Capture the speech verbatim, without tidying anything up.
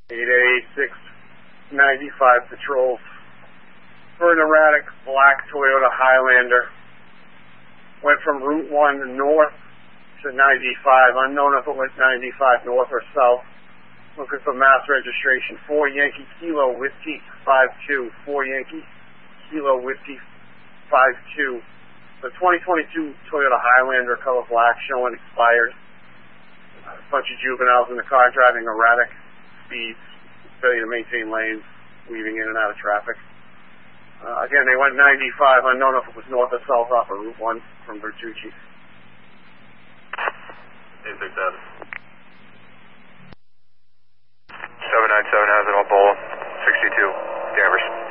eight A six ninety-five patrols for an erratic black Toyota Highlander. Went from Route one north to ninety-five, unknown if it went ninety-five north or south. Looking for mass registration, four Yankee Kilo Whiskey five two, four Yankee Kilo Whiskey five two. The twenty twenty-two Toyota Highlander, color black, showing expired. A bunch of juveniles in the car driving erratic speeds, failure to maintain lanes, weaving in and out of traffic. Uh, again, they went ninety-five, unknown if it was north or south off of Route one from Bertucci. eight six seven. seven nine seven has it on Bola, sixty-two, Danvers.